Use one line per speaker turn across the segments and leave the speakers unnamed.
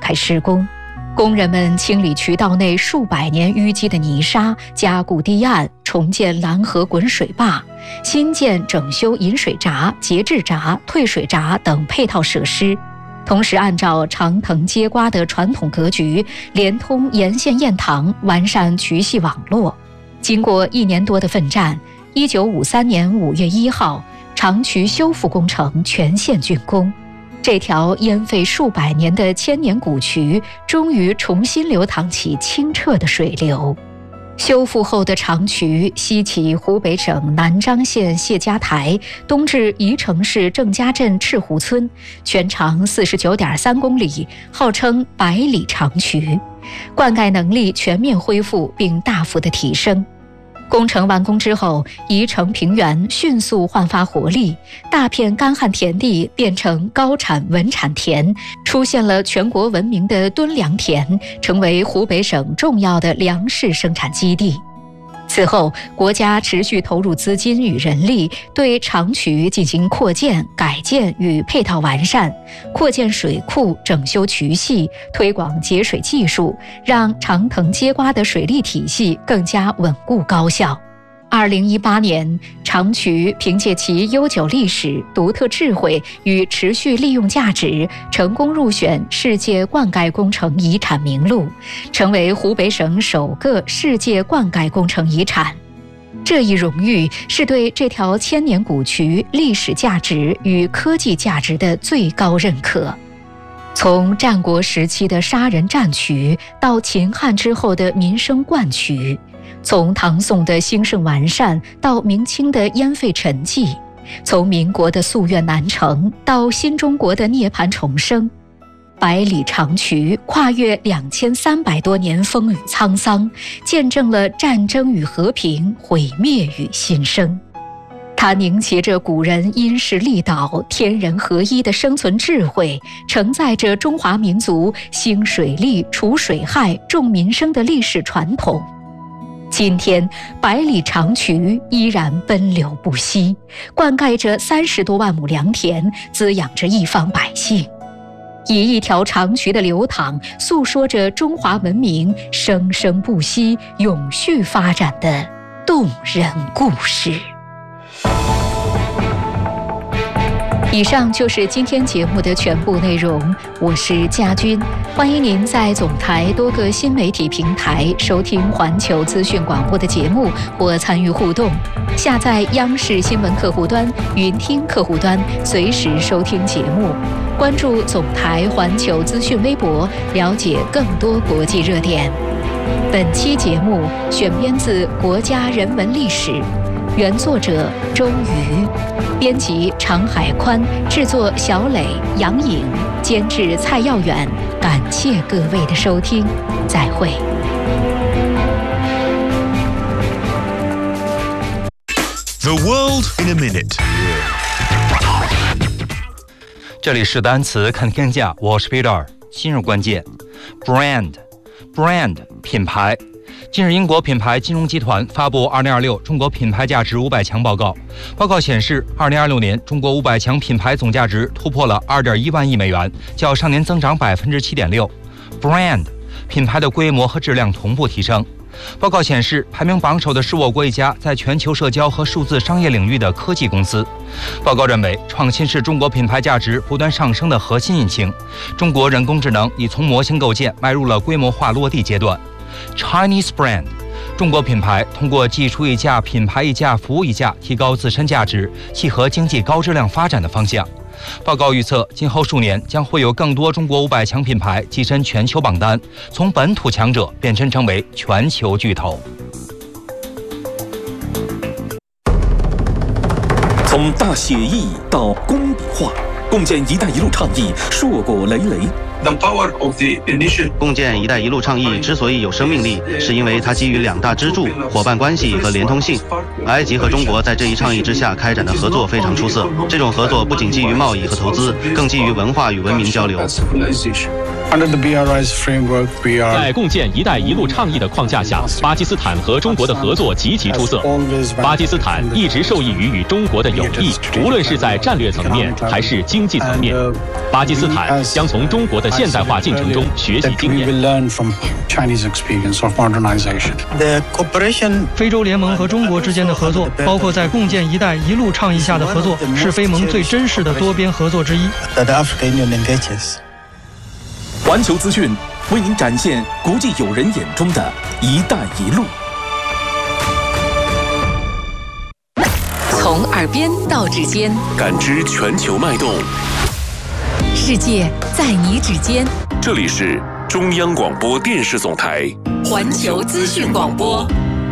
开施工。工人们清理渠道内数百年淤积的泥沙，加固堤岸，重建拦河滚水坝，新建整修引水闸、节制闸、退水闸等配套设施。同时按照长藤接瓜的传统格局，连通沿线堰塘，完善渠系网络。经过1年多的奋战，1953年5月1号，长渠修复工程全线竣工。这条淹废数百年的千年古渠终于重新流淌起清澈的水流。修复后的长渠西起湖北省南漳县谢家台，东至宜城市郑家镇赤湖村，全长49.3公里，号称百里长渠，灌溉能力全面恢复并大幅的提升。工程完工之后，宜城平原迅速焕发活力，大片干旱田地变成高产稳产田，出现了全国闻名的敦良田，成为湖北省重要的粮食生产基地。此后，国家持续投入资金与人力，对长渠进行扩建、改建与配套完善，扩建水库、整修渠系，推广节水技术，让长藤接瓜的水利体系更加稳固高效。2018年，长渠凭借其悠久历史、独特智慧与持续利用价值，成功入选世界灌溉工程遗产名录，成为湖北省首个世界灌溉工程遗产。这一荣誉是对这条千年古渠历史价值与科技价值的最高认可。从战国时期的杀人战渠，到秦汉之后的民生灌渠，从唐宋的兴盛完善到明清的淹废沉寂，从民国的夙愿难成到新中国的涅槃重生，百里长渠跨越2300多年风雨沧桑，见证了战争与和平、毁灭与新生。它凝结着古人因势利导、天人合一的生存智慧，承载着中华民族兴水利、除水害、重民生的历史传统。今天，百里长渠依然奔流不息，灌溉着30多万亩良田，滋养着一方百姓。以一条长渠的流淌，诉说着中华文明生生不息、永续发展的动人故事。以上就是今天节目的全部内容，我是佳君，欢迎您在总台多个新媒体平台收听环球资讯广播的节目或参与互动，下载央视新闻客户端、云听客户端，随时收听节目。关注总台环球资讯微博，了解更多国际热点。本期节目选编自《国家人文历史》，原作者周瑜，编辑常海宽，制作小磊、杨颖，监制蔡耀远。感谢各位的收听，再会。
The world in a minute。
这里是单词看天下，我是 Peter。今日关键 brand 品牌。近日，英国品牌金融集团发布2026中国品牌价值500强报告。报告显示，2026年中国500强品牌总价值突破了2.1万亿美元，较上年增长7.6%。brand 品牌的规模和质量同步提升。报告显示，排名榜首的是我国一家在全球社交和数字商业领域的科技公司。报告认为，创新是中国品牌价值不断上升的核心引擎。中国人工智能已从模型构建迈入了规模化落地阶段。Chinese brand， 中国品牌通过技术溢价、品牌溢价、服务溢价，提高自身价值，契合经济高质量发展的方向。报告预测，今后数年将会有更多中国500强品牌跻身全球榜单，从本土强者变身成为全球巨头。
从大写意到工笔画，共建“一带一路”倡议硕果累累。
共建“一带一路”倡议之所以有生命力，是因为它基于2大支柱：伙伴关系和连通性。埃及和中国在这一倡议之下开展的合作非常出色。这种合作不仅基于贸易和投资，更基于文化与文明交流。
在共建“一带一路”倡议的框架下，巴基斯坦和中国的合作极其出色。巴基斯坦一直受益于与中国的友谊，无论是在战略层面还是经济层面。巴基斯坦将从中国的现代化进程中学习经验。
非洲联盟和中国之间的合作，包括在共建“一带一路”倡议下的合作，是非盟最真实的多边合作之一。
环球资讯为您展现国际友人眼中的一带一路。
从耳边到指尖，
感知全球脉动。
世界在你指尖。
这里是中央广播电视总台
环球资讯广播。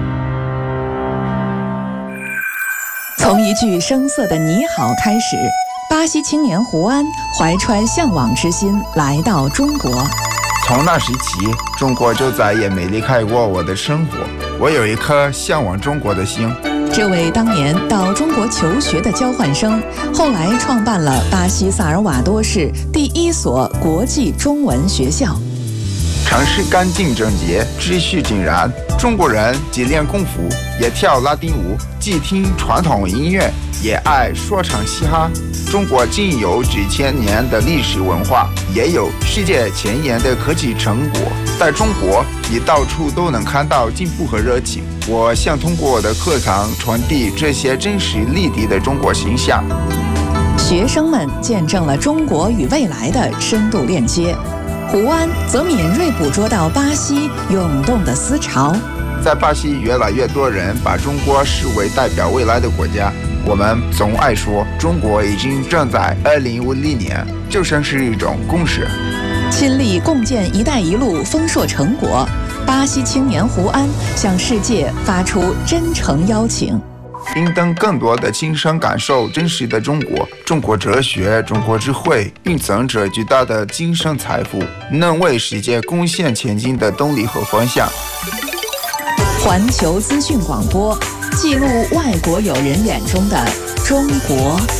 从一句生涩的你好开始，巴西青年胡安怀揣向往之心来到中国。
从那时起，中国就再也没离开过我的生活。我有一颗向往中国的心。
这位当年到中国求学的交换生，后来创办了巴西萨尔瓦多市第一所国际中文学校。
城市干净整洁，秩序井然。中国人既练功夫，也跳拉丁舞，既听传统音乐，也爱说唱嘻哈。中国既有几千年的历史文化，也有世界前沿的科技成果。在中国，你到处都能看到进步和热情。我想通过我的课堂传递这些真实立体的中国形象。
学生们见证了中国与未来的深度链接。胡安则敏锐捕捉到巴西涌动的思潮。
在巴西，越来越多人把中国视为代表未来的国家。我们总爱说，中国已经站在2050年，就像是一种共识。
亲历共建“一带一路”丰硕成果，巴西青年胡安向世界发出真诚邀请。
并等更多的亲身感受真实的中国，中国哲学、中国智慧蕴藏着巨大的精神财富，能为世界贡献前进的动力和方向。
环球资讯广播，记录外国友人眼中的中国。